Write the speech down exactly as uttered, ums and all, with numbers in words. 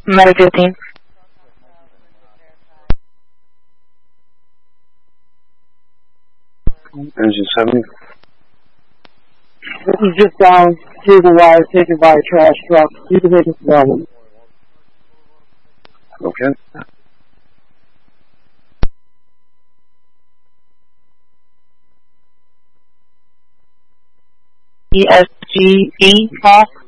Medical fifteen. Engine seventy. This is just down through the wire taken by a trash truck. You can make this problem. Okay. E S G E, Hawk.